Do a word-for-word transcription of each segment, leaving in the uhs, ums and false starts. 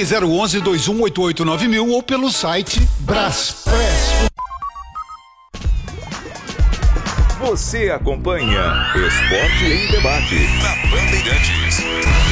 Ligue zero onze, dois um oito oito nove mil ou pelo site Braspress. Você acompanha Esporte em Debate na Bandeirantes.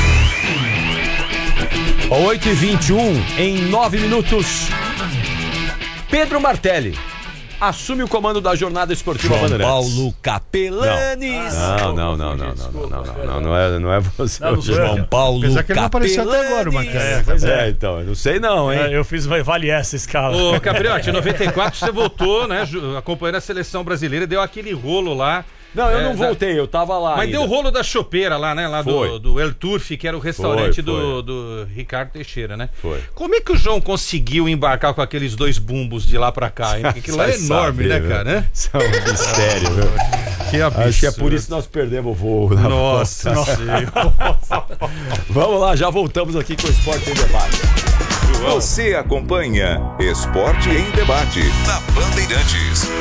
oito e vinte e um, em nove minutos. Pedro Martelli assume o comando da jornada esportiva Bandeirantes. Paulo Capelani. Não, não, não, não, não, não, não, não, não, não é, não é você. Não, João Paulo Apesar que ele não apareceu até agora, o Martelli. É, pois é. É, então, eu não sei não, hein? É, eu fiz vale essa escala. Ô, Capriotti, em noventa e quatro você voltou, né, acompanhando a seleção brasileira, deu aquele rolo lá. Não, eu é, não voltei, eu tava lá Mas ainda. deu o rolo da chopeira lá, né? Lá Foi. do, do El Turfi, que era o restaurante Foi, foi. Do, do Ricardo Teixeira, né? Foi. Como é que o João conseguiu embarcar com aqueles dois bumbos de lá pra cá, hein? Porque aquilo lá é enorme, saber, né, cara? Né? Isso é um mistério, viu? Que absurdo. Acho que é por isso que nós perdemos o voo. Na Nossa, volta. Vamos lá, já voltamos aqui com o Esporte em Debate. Você acompanha Esporte em Debate na Bandeirantes.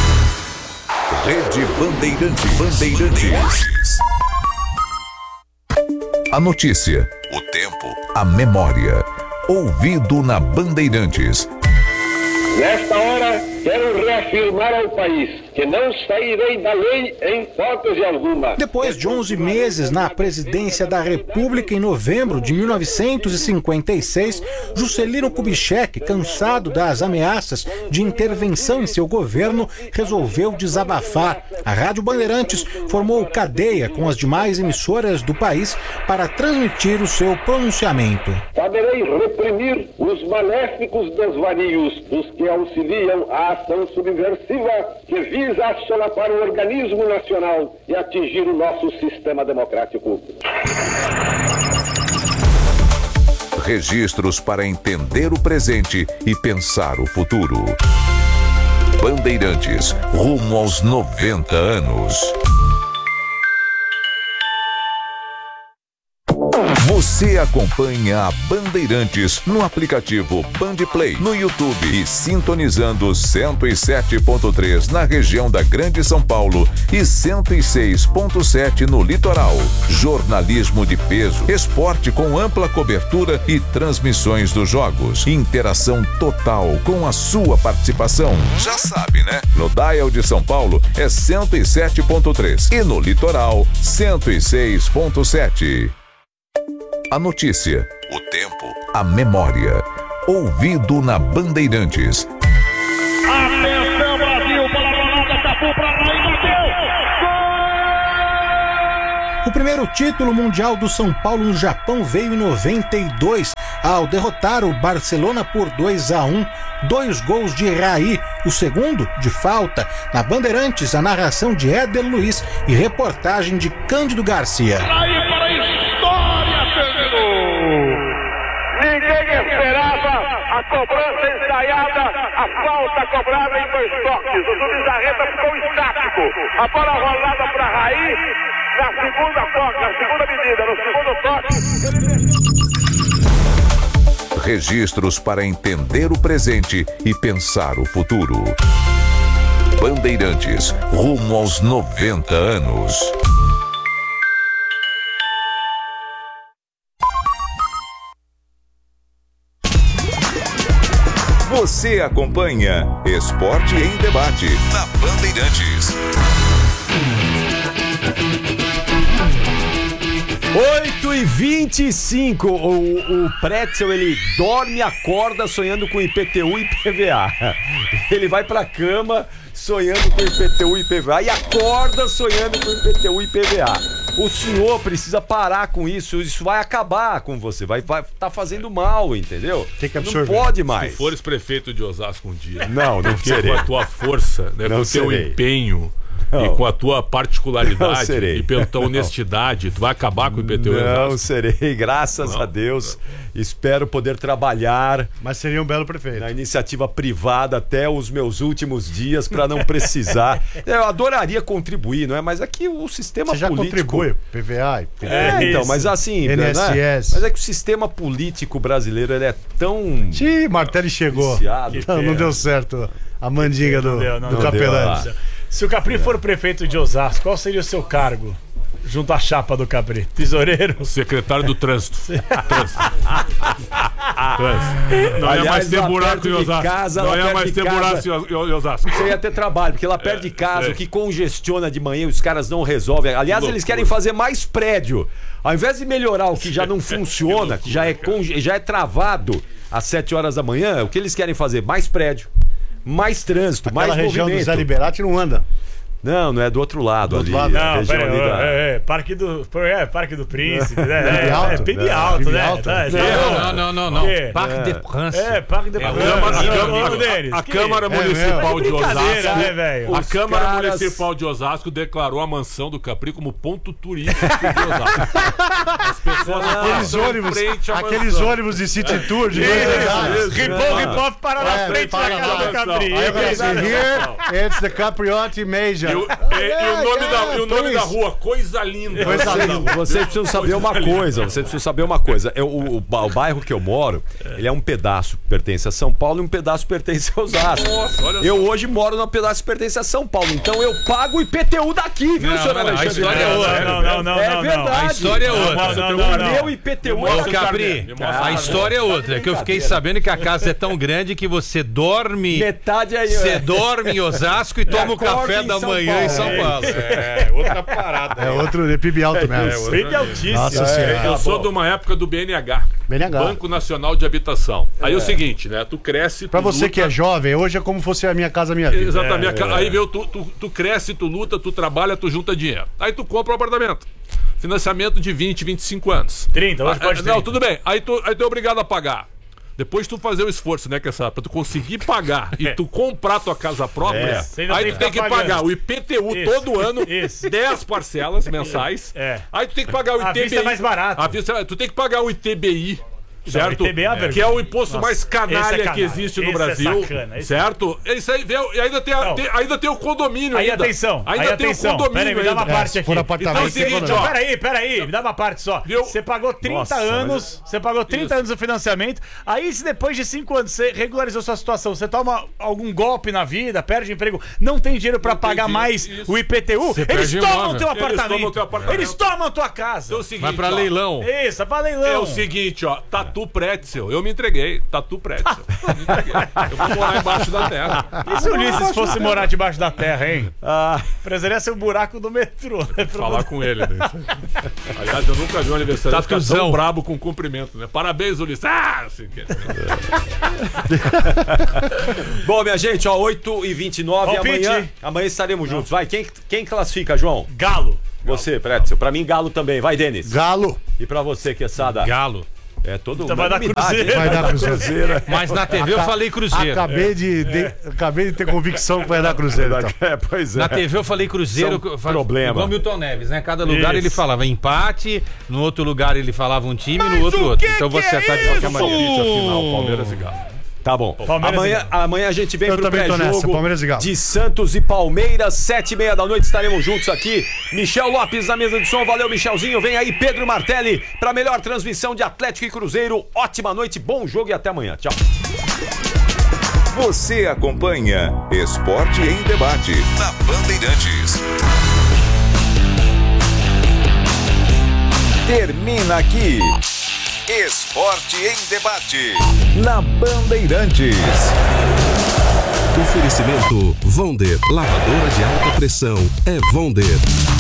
Rede Bandeirantes. Bandeirantes. A notícia, o tempo, a memória. Ouvido na Bandeirantes. Nesta hora, quero reafirmar ao país que não sairei da lei em hipótese alguma. Depois de onze meses na presidência da República em novembro de mil novecentos e cinquenta e seis, Juscelino Kubitschek, cansado das ameaças de intervenção em seu governo, resolveu desabafar. A Rádio Bandeirantes formou cadeia com as demais emissoras do país para transmitir o seu pronunciamento. Saberei reprimir os maléficos desvarios dos que auxiliam a ação subversiva que visa assolapar o organismo nacional e atingir o nosso sistema democrático. Registros para entender o presente e pensar o futuro. Bandeirantes, rumo aos noventa anos. Você acompanha a Bandeirantes no aplicativo Bandplay, no YouTube e sintonizando cento e sete ponto três na região da Grande São Paulo e cento e seis ponto sete no litoral. Jornalismo de peso, esporte com ampla cobertura e transmissões dos jogos. Interação total com a sua participação. Já sabe, né? No dial de São Paulo é cento e sete ponto três e no litoral cento e seis ponto sete. A notícia, o tempo, a memória. Ouvido na Bandeirantes. Atenção, Brasil, para a bolada, Cafu para lá e bateu! O primeiro título mundial do São Paulo no Japão veio em noventa e dois, ao derrotar o Barcelona por dois a um, dois gols de Raí, o segundo de falta. Na Bandeirantes, a narração de Éder Luiz e reportagem de Cândido Garcia. Raí para a história, terminou! Ninguém esperava a cobrança ensaiada, a falta cobrada em dois toques. O juiz da reta ficou estático. A bola rolada para Raí na segunda toque, na segunda medida, no segundo toque. Registros para entender o presente e pensar o futuro. Bandeirantes, rumo aos noventa anos. Você acompanha Esporte em Debate na Bandeirantes. oito e vinte e cinco, o, o Pretzel, ele dorme e acorda sonhando com I P T U e I P V A. Ele vai pra cama sonhando com I P T U e I P V A e acorda sonhando com I P T U e I P V A. O senhor precisa parar com isso, isso vai acabar com você, vai vai tá fazendo mal, entendeu? Tem que absorver. Não pode mais. Se tu fores prefeito de Osasco um dia, Não, não porque serei. com a tua força, né, Não com o teu serei. empenho Não. e com a tua Não particularidade serei. e pela tua honestidade, tu vai acabar com o I P T U em Não Osasco. serei, graças Não, a Deus. Espero poder trabalhar Mas seria um belo prefeito. na iniciativa privada até os meus últimos dias para não precisar. Eu adoraria contribuir, não é? Mas aqui o sistema Você já político... contribui, P V A, É, É então, isso. mas assim, N né? S S. Mas é que o sistema político brasileiro ele é tão Ih, Martelli chegou. viciado. Não, não deu certo a mandinga do, Não deu, não do deu. Capelani. Se o Capri for prefeito de Osasco, qual seria o seu cargo? junto à chapa do Capri. Tesoureiro. Secretário do Trânsito. Trânsito. Trânsito. Não Aliás, ia mais ter lá buraco perto em de Osasco. casa, Não lá ia perto mais de ter casa. buraco em Osasco. Você ia ter trabalho, porque lá perto de casa, sei. o que congestiona de manhã, os caras não resolvem. Aliás, Que eles loucura. querem fazer mais prédio. Ao invés de melhorar o que já não funciona, que já é, conge- já é travado às sete horas da manhã, o que eles querem fazer? Mais prédio, mais trânsito, Aquela mais região do movimento. Zé Liberati não anda. Não, não é do outro lado ali. outro lado? a Não, região pera ali aí, da- é, é, Parque do. É, Parque do Príncipe, né? Pibe É, Alto? é, Pibe Não, Alto, Pibe né? Alto. Tá, Não, não, não, não. É. Parque de France. É, Parque do A Câmara, a Príncipe. Câmara- Ô, Denis, a que- Câmara Municipal de brincadeira, Osasco. né, velho? A Os Câmara caras- Municipal de Osasco declarou a mansão do Capri como ponto turístico de Osasco. As pessoas Aqueles passam em ônibus, frente à aqueles mansão. ônibus de City Tour de dois andares. Ripon, Ripon, para na É, frente da para casa lá. do Capri. Aí eu falei assim, Exato. here it's the Capriotti Major. E o, e- e o nome, da, e o nome da please. rua, Coisa Linda. Coisa Coisa linda. Vocês precisam saber uma coisa, vocês precisam saber uma coisa. Eu, o, o, ba- o bairro que eu moro, ele é um pedaço que pertence a São Paulo e um pedaço pertence a Osasco. Nossa, olha Eu hoje moro num pedaço que pertence a São Paulo, então eu pago o I P T U daqui, viu, Não, senhor não, não, a Alexandre? história é outra. Não, não, não, É não, não. verdade. A história é outra. Não, não, O não, não. meu I P T U Me é mostra Ô, o Capri, carnê, me mostra o a carnê. história é outra. É que eu fiquei sabendo que a casa é tão grande que você dorme. metade aí. Você é. dorme em Osasco e toma o acorda café em da São manhã em São Paulo. Paulo. É, outra parada. É outro de Pibe Alto mesmo. Pibe altíssimo. Nossa senhora. Eu sou de uma época do B N H. B N H. Banco Nacional de Habitação. Aí é o seguinte, né? Tu cresce, tu Pra você luta- que é jovem, hoje é como fosse a minha casa, a minha vida. Exatamente. Aí veio, tu, tu, tu cresce, tu luta, tu trabalha, tu junta dinheiro. Aí tu compra um apartamento. Financiamento de vinte, vinte e cinco anos. trinta, hoje Ah, pode Não, trinta. tudo bem. Aí tu, aí tu é obrigado a pagar. Depois tu fazer o esforço, né, que essa, pra tu conseguir pagar e tu comprar tua casa própria, Você ainda aí tem tu que tem que ficar pagar pagando. o I P T U Isso. todo ano, Isso. dez parcelas mensais. É. Aí tu tem que pagar o À I T B I. vista é mais barato. À vista- tu tem que pagar o I T B I. Certo? o I T B I é uma vergonha. Que é o imposto Nossa, mais canalha, esse é que canalha. existe no Esse é Brasil. sacana, esse- Certo? Isso aí veio, e ainda tem, a- Não. tem- ainda tem o condomínio. Aí ainda. atenção, Ainda aí tem atenção. o condomínio. Pera aí, me dá uma ainda. parte se aqui. for apartamento, Então é o seguinte, econômico. ó. Peraí, peraí, me dá uma parte só. Viu? Você pagou trinta Nossa, anos, você pagou trinta Isso. anos do financiamento, aí se depois de cinco anos você regularizou sua situação, você toma algum golpe na vida, perde emprego, não tem dinheiro pra Não tem pagar dinheiro, mais isso. o I P T U, Você eles perde tomam imóvel. teu Eles apartamento. tomam teu apartamento. Eles tomam tua casa. Então é o seguinte, Vai pra ó. leilão. Isso, é pra leilão. É o seguinte, ó, Tatu Pretzel, eu me entreguei, Tatu Pretzel, eu me entreguei. Eu vou morar embaixo da terra. E se o Ulisses fosse morar debaixo da terra, hein? Ah, Precisaria ser o buraco do metrô, né? Falar com ele, né? Aliás, eu nunca vi um aniversário ficar Tatuzão. tão brabo com cumprimento, né? Parabéns, Ulisses. Ah, assim que... bom, minha gente, ó, oito e vinte e nove, Palpite. amanhã, amanhã estaremos juntos. Vai, quem, quem classifica, João? Galo. Você, Pretzel. Pra mim, Galo também. Vai, Denis. Galo. E pra você, Quesada? Galo. É todo Então vai dar unanimidade, Cruzeiro. hein? Vai dar Cruzeiro. Mas na T V eu falei Cruzeiro. Acabei de, de- acabei de ter convicção que vai dar Cruzeiro. Então. É, pois é. Na T V eu falei Cruzeiro. São eu fa- problema. Igual Milton Neves, né? Cada lugar Isso. ele falava empate, no outro lugar ele falava um time, no outro outro. Então você tá de qualquer maneira. final, Palmeiras e Galo. Tá bom. Palmeiras e Amanhã, Galo. amanhã a gente vem Eu pro também tô nessa, pré-jogo Palmeiras e Galo. de Santos e Palmeiras, sete e meia da noite, estaremos juntos aqui. Michel Lopes na mesa de som, valeu Michelzinho. Vem aí Pedro Martelli pra melhor transmissão de Atlético e Cruzeiro. Ótima noite, bom jogo e até amanhã. Tchau. Você acompanha Esporte em Debate na Bandeirantes. Termina aqui Esporte em Debate na Bandeirantes. Oferecimento Vonder, lavadora de alta pressão é Vonder.